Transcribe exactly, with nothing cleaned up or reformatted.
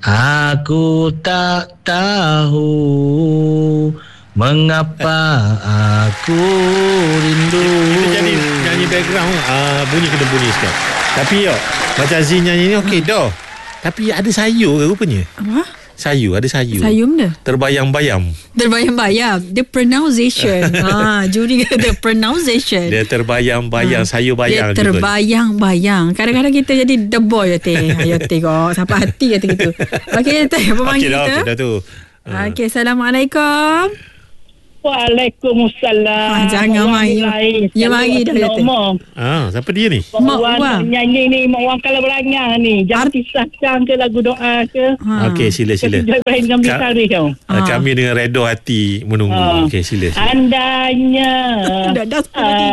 Aku tak tahu mengapa aku rindu. Kita jadi nyanyi background, uh, bunyi kena bunyi sikit. Tapi yo, macam Zee nyanyi ni okey dah. Tapi ada sayur ke rupanya? Apa? Sayur, ada sayur. Sayur mana? Terbayang-bayang. Terbayang-bayang. The pronunciation. ha, juri kata pronunciation. Dia terbayang-bayang, ha. sayur bayang. Dia terbayang-bayang. Kadang-kadang kita jadi the boy teh. Ayo tengok sampai hati kata gitu. Okey, teh pemanggil okay, kita. Okey dah tu. Ha. Okey, Assalamualaikum. Waalaikumsalam. Ah, jangan main. Ya mari dah kata. Ah, siapa dia ni? Mak Wang. Nyanyi ni Mak Wang kalau berangah ni. Jangan pisah cang ke lagu doa ke. Ha. Okey, sila sila. Kita Ibrahim Gambi Tarikh tau. Ha. Kami dengan redha hati menunggu. Ha. Okey, sila. sila. Andainya Dah dah sepuluh